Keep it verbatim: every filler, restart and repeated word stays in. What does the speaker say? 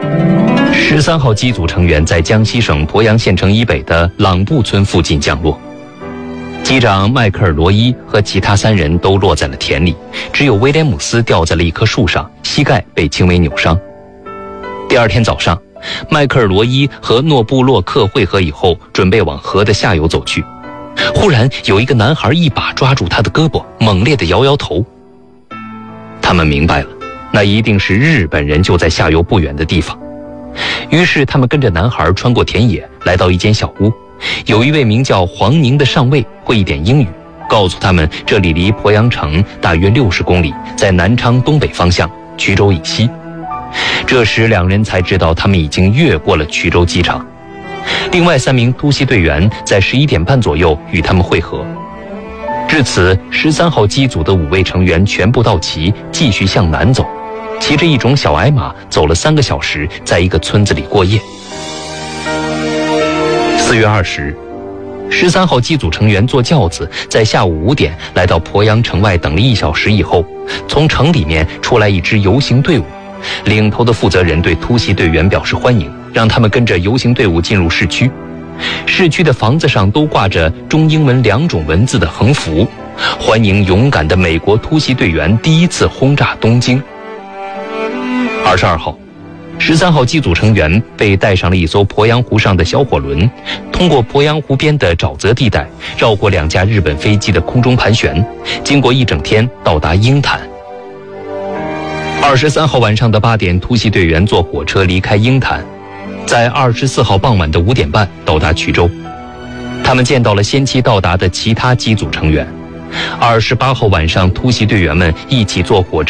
十三号机组成员在江西省鄱阳县城以北的朗布村附近降落。机长迈克尔·罗伊和其他三人都落在了田里，只有威廉姆斯吊在了一棵树上，膝盖被轻微扭伤。第二天早上，迈克尔·罗伊和诺布洛克会合以后，准备往河的下游走去。忽然有一个男孩一把抓住他的胳膊，猛烈地摇摇头。他们明白了，那一定是日本人就在下游不远的地方。于是他们跟着男孩穿过田野，来到一间小屋。有一位名叫黄宁的上尉会一点英语，告诉他们这里离鄱阳城大约六十公里，在南昌东北方向，衢州以西。这时两人才知道他们已经越过了衢州机场。另外三名突袭队员在十一点半左右与他们会合。至此，十三号机组的五位成员全部到齐，继续向南走，骑着一种小矮马走了三个小时，在一个村子里过夜。四月二十日，十三号机组成员坐轿子在下午五点来到鄱阳城外，等了一小时以后，从城里面出来一支游行队伍，领头的负责人对突袭队员表示欢迎，让他们跟着游行队伍进入市区。市区的房子上都挂着中英文两种文字的横幅，欢迎勇敢的美国突袭队员第一次轰炸东京。二十二号，十三号机组成员被带上了一艘鄱阳湖上的小火轮，通过鄱阳湖边的沼泽地带，绕过两架日本飞机的空中盘旋，经过一整天到达鹰潭。二十三号晚上的八点，突袭队员坐火车离开鹰潭，在二十四号傍晚的五点半到达衢州。他们见到了先期到达的其他机组成员。二十八号晚上，突袭队员们一起坐火车